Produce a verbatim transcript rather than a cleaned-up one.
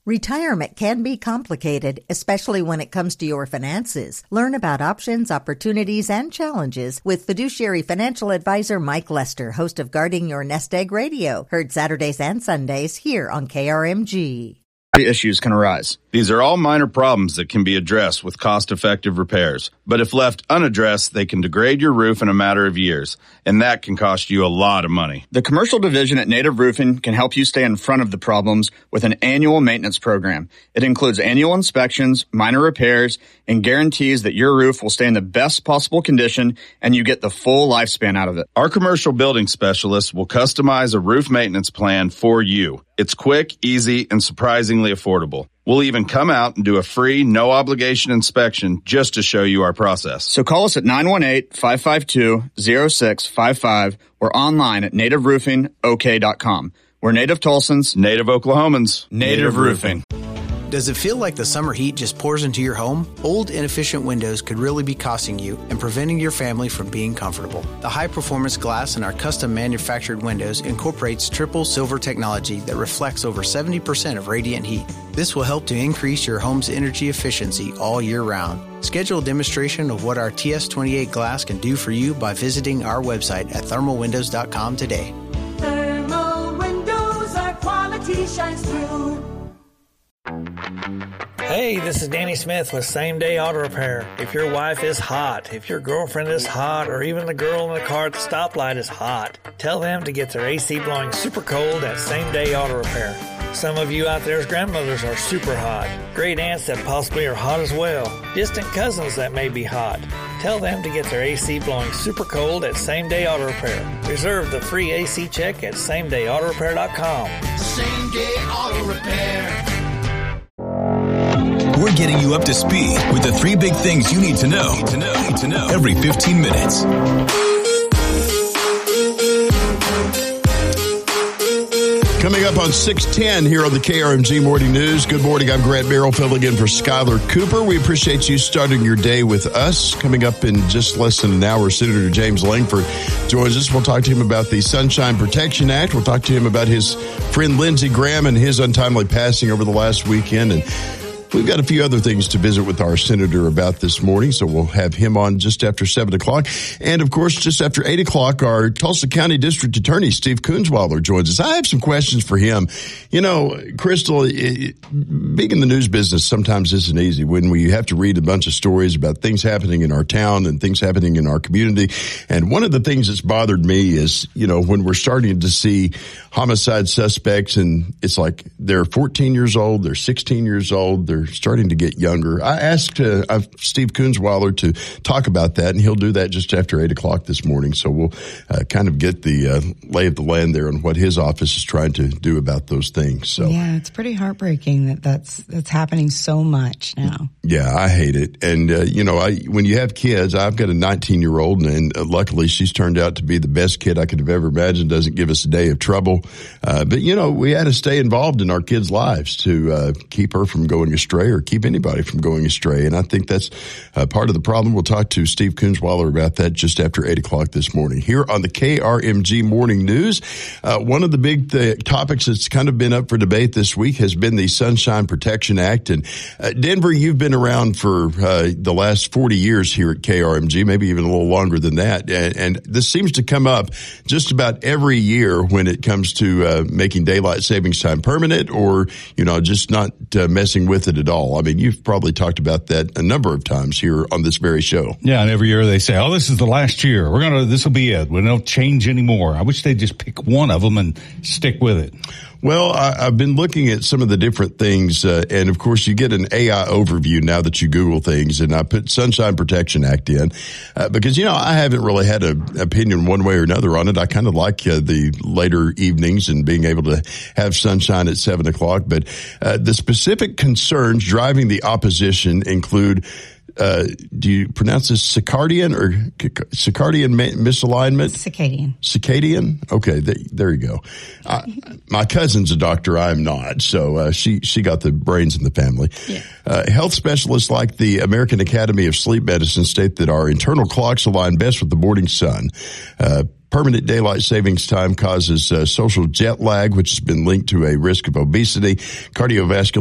Retirement can be complicated, especially when it comes to your finances. Learn about options, opportunities, and challenges with fiduciary financial advisor Mike Lester, host of Guarding Your Nest Egg Radio, heard Saturdays and Sundays here on K R M G. Issues can arise. These are all minor problems that can be addressed with cost-effective repairs. But if left unaddressed, they can degrade your roof in a matter of years, and that can cost you a lot of money. The commercial division at Native Roofing can help you stay in front of the problems with an annual maintenance program. It includes annual inspections, minor repairs, and guarantees that your roof will stay in the best possible condition and you get the full lifespan out of it. Our commercial building specialists will customize a roof maintenance plan for you. It's quick, easy, and surprisingly affordable. We'll even come out and do a free, no-obligation inspection just to show you our process. So call us at nine one eight, five five two, zero six five five or online at native roofing o k dot com. We're Native Tulsans, Native Oklahomans, Native, Native Roofing. Does it feel like the summer heat just pours into your home? Old, inefficient windows could really be costing you and preventing your family from being comfortable. The high-performance glass in our custom-manufactured windows incorporates triple silver technology that reflects over seventy percent of radiant heat. This will help to increase your home's energy efficiency all year round. Schedule a demonstration of what our T S twenty-eight glass can do for you by visiting our website at thermal windows dot com today. Thermal Windows, our quality shines through. Hey, this is Danny Smith with Same Day Auto Repair. If your wife is hot, if your girlfriend is hot, or even the girl in the car at the stoplight is hot, tell them to get their A C blowing super cold at Same Day Auto Repair. Some of you out there's grandmothers are super hot. Great aunts that possibly are hot as well. Distant cousins that may be hot. Tell them to get their A C blowing super cold at Same Day Auto Repair. Reserve the free A C check at same day auto repair dot com. Same Day Auto Repair. We're getting you up to speed with the three big things you need to know, need to know, need to know every fifteen minutes. Coming up on six ten here on the K R M G Morning News. Good morning. I'm Grant Merrill, filling in for Skylar Cooper. We appreciate you starting your day with us. Coming up in just less than an hour, Senator James Langford joins us. We'll talk to him about the Sunshine Protection Act. We'll talk to him about his friend Lindsey Graham and his untimely passing over the last weekend. And we've got a few other things to visit with our senator about this morning, so we'll have him on just after seven o'clock. And, of course, just after eight o'clock, our Tulsa County District Attorney, Steve Kunzweiler, joins us. I have some questions for him. You know, Crystal, it, being in the news business sometimes isn't easy when we have to read a bunch of stories about things happening in our town and things happening in our community. And one of the things that's bothered me is, you know, when we're starting to see homicide suspects and it's like they're fourteen years old, they're sixteen years old, they're starting to get younger. I asked uh, uh, Steve Kunzweiler to talk about that, and he'll do that just after eight o'clock this morning. So we'll uh, kind of get the uh, lay of the land there and what his office is trying to do about those things. So yeah, it's pretty heartbreaking that that's that's happening so much now. Yeah, I hate it. And uh, you know, I when you have kids, I've got a nineteen year old, and, and uh, luckily she's turned out to be the best kid I could have ever imagined. Doesn't give us a day of trouble. Uh, but you know, we had to stay involved in our kids' lives to uh, keep her from going astray or keep anybody from going astray. And I think that's uh, part of the problem. We'll talk to Steve Kunzweiler about that just after eight o'clock this morning here on the K R M G Morning News. Uh, one of the big th- topics that's kind of been up for debate this week has been the Sunshine Protection Act. And uh, Denver, you've been around for uh, the last forty years here at K R M G, maybe even a little longer than that. And, and this seems to come up just about every year when it comes to uh, making daylight savings time permanent or, you know, just not uh, messing with it at all. I mean, you've probably talked about that a number of times here on this very show. Yeah, and every year they say, oh, this is the last year. We're going to, this will be it. We don't change anymore. I wish they'd just pick one of them and stick with it. Well, I, I've been looking at some of the different things, uh, and of course you get an A I overview now that you Google things, and I put Sunshine Protection Act in, uh, because, you know, I haven't really had an opinion one way or another on it. I kind of like uh, the later evenings and being able to have sunshine at seven o'clock, but uh, the specific concerns driving the opposition include Uh, do you pronounce this circadian or circadian misalignment? Circadian. Circadian? Okay, th- there you go. I, my cousin's a doctor. I'm not. So uh, she, she got the brains in the family. Yeah. Uh, health specialists like the American Academy of Sleep Medicine state that our internal clocks align best with the morning sun. Uh, Permanent daylight savings time causes uh, social jet lag, which has been linked to a risk of obesity, cardiovascular